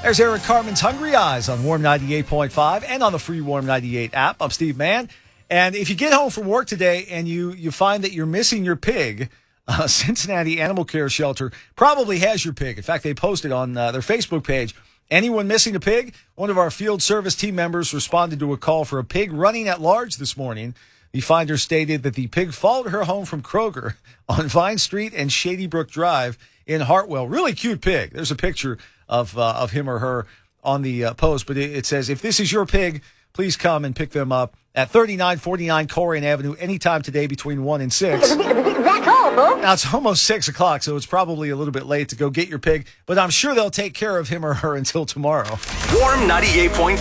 There's Eric Carmen's Hungry Eyes on Warm 98.5 and on the free Warm 98 app. I'm Steve Mann. And if you get home from work today and you find that you're missing your pig, Cincinnati Animal Care Shelter probably has your pig. In fact, they posted on their Facebook page, anyone missing a pig? One of our field service team members responded to a call for a pig running at large this morning. The finder stated that the pig followed her home from Kroger on Vine Street and Shady Brook Drive in Hartwell. Really cute pig. There's a picture of him or her on the post, but it says, if this is your pig, please come and pick them up at 3949 Corian Avenue anytime today between 1 and 6. That's all, folks. Now, it's almost 6 o'clock, so it's probably a little bit late to go get your pig, but I'm sure they'll take care of him or her until tomorrow. Warm 98.5.